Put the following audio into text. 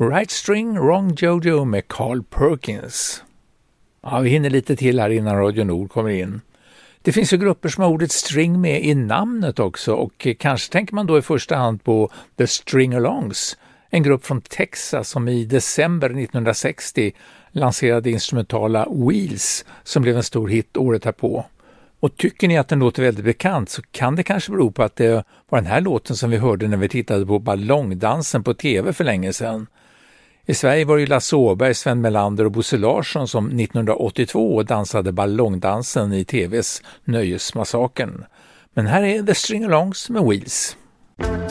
Right String, Wrong Jojo med Carl Perkins. Ja, vi hinner lite till här innan Radio Nord kommer in. Det finns ju grupper som har ordet string med i namnet också, och kanske tänker man då i första hand på The String-Alongs, en grupp från Texas som i december 1960 lanserade instrumentala Wheels som blev en stor hit året härpå. Och tycker ni att den låter väldigt bekant så kan det kanske bero på att det var den här låten som vi hörde när vi tittade på ballongdansen på tv för länge sedan. I Sverige var det ju Lasse Åberg, Sven Melander och Bosse Larsson som 1982 dansade ballongdansen i tvs Nöjesmassakern. Men här är The String-Alongs med Wheels.